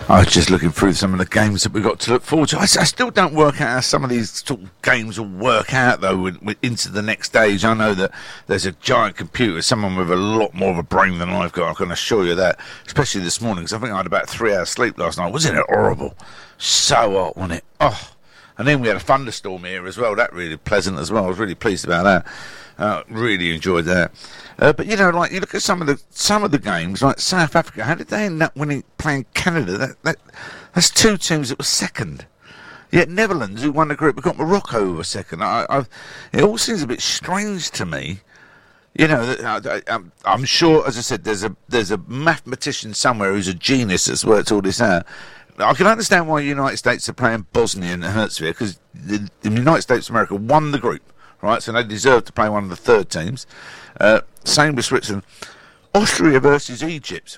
I was just looking through some of the games that we've got to look forward to. I still don't work out how some of these sort of games will work out, though, into the next stage. I know that there's a giant computer, someone with a lot more of a brain than I've got, I can assure you that, especially this morning, because I think I had about 3 hours sleep last night. Wasn't it horrible? So hot, wasn't it? Oh, and then we had a thunderstorm here as well. That really pleasant as well. I was really pleased about that. Really enjoyed that. But you know, like you look at some of the games, like South Africa. How did they end up playing Canada? That's two teams that were second. Yet Netherlands, who won the group, got Morocco who were second. It all seems a bit strange to me. You know, I'm sure, as I said, there's a mathematician somewhere who's a genius that's worked all this out. I can understand why the United States are playing Bosnia and Herzegovina, because the United States of America won the group, right? So they deserve to play one of the third teams. Same with Switzerland. Australia versus Egypt.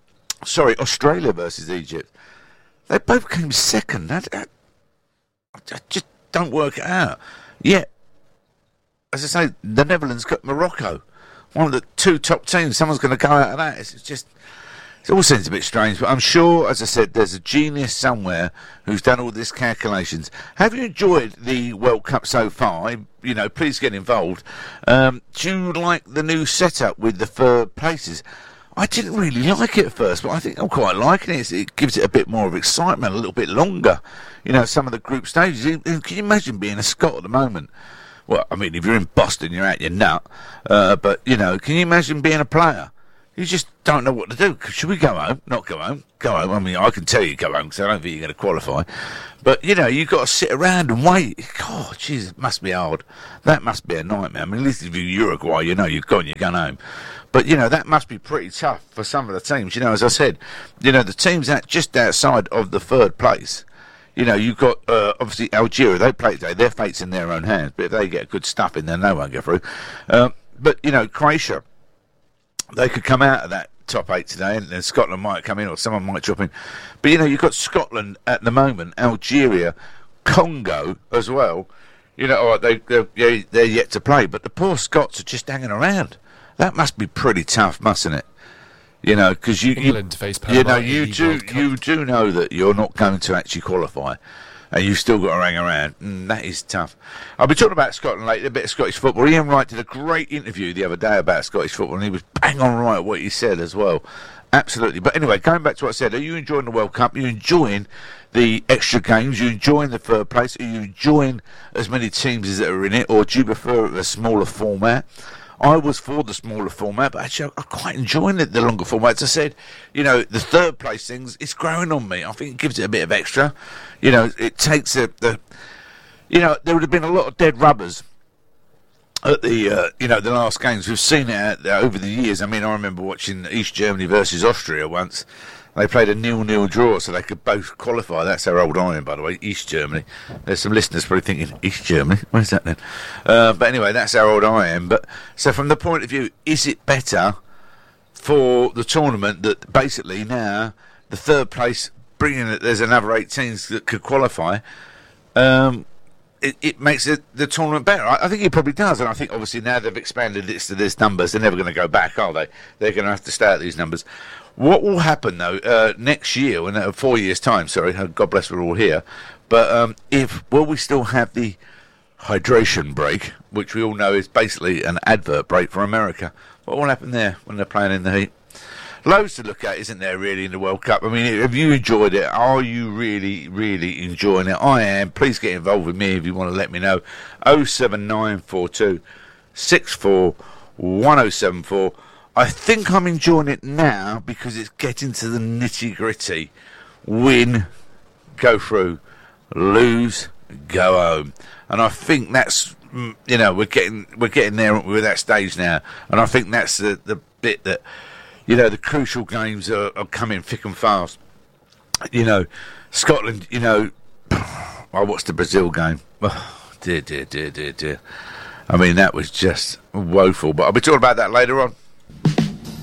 They both came second. I just don't work it out. Yet, as I say, the Netherlands got Morocco, one of the two top teams. Someone's going to go out of that. It all seems a bit strange, but I'm sure, as I said, there's a genius somewhere who's done all these calculations. Have you enjoyed the World Cup so far? You know, please get involved. Do you like the new setup with the third places? I didn't really like it at first, but I think I'm quite liking it. It gives it a bit more of excitement, a little bit longer. You know, some of the group stages. Can you imagine being a Scot at the moment? Well, I mean, if you're in Boston, you're out your nut. But, you know, can you imagine being a player? You just don't know what to do. Should we go home? Not go home. Go home. I mean, I can tell you go home because I don't think you're going to qualify. But, you know, you've got to sit around and wait. God, jeez, it must be hard. That must be a nightmare. I mean, at least if you're Uruguay, you know, you're going home. But, you know, that must be pretty tough for some of the teams. You know, as I said, you know, the teams just outside of the third place. You know, you've got, obviously, Algeria. They play today. Their fate's in their own hands. But if they get good stuff in there, no one get through. But, you know, Croatia, they could come out of that top 8 today, and then Scotland might come in, or someone might drop in. But, you know, you've got Scotland at the moment, Algeria, Congo as well. You know, all right, they're yet to play, but the poor Scots are just hanging around. That must be pretty tough, mustn't it? You know, because you do know that you're not going to actually qualify, and you've still got to hang around. That is tough. I'll be talking about Scotland later, a bit of Scottish football. Ian Wright did a great interview the other day about Scottish football, and he was bang on right what he said as well. Absolutely. But anyway, going back to what I said, are you enjoying the World Cup? Are you enjoying the extra games? Are you enjoying the third place? Are you enjoying as many teams as that are in it, or do you prefer a smaller format? I was for the smaller format, but actually I'm quite enjoying the longer format. As I said, you know, the third place things, it's growing on me. I think it gives it a bit of extra. You know, it takes you know, there would have been a lot of dead rubbers at the, you know, the last games. We've seen it over the years. I mean, I remember watching East Germany versus Austria once. They played a 0-0 draw, so they could both qualify. That's how old I am, by the way, East Germany. There's some listeners probably thinking, East Germany? Where's that then? But anyway, that's how old I am. But so from the point of view, is it better for the tournament that basically now the third place, bringing it, there's another 8 teams that could qualify, it makes the tournament better. I think it probably does, and I think obviously now they've expanded this to these numbers, they're never going to go back, are they? They're going to have to stay at these numbers. What will happen, though, next year, in 4 years' time, sorry, God bless we're all here, but will we still have the hydration break, which we all know is basically an advert break for America? What will happen there when they're playing in the heat? Loads to look at, isn't there, really, in the World Cup? I mean, have you enjoyed it? Are you really, really enjoying it? I am. Please get involved with me if you want to let me know. 07942 64 1074. I think I'm enjoying it now because it's getting to the nitty-gritty. Win, go through. Lose, go home. And I think that's, you know, we're getting there with that stage now. And I think that's the bit that, you know, the crucial games are coming thick and fast. You know, Scotland, you know, I watched the Brazil game. Oh, dear. I mean, that was just woeful. But I'll be talking about that later on.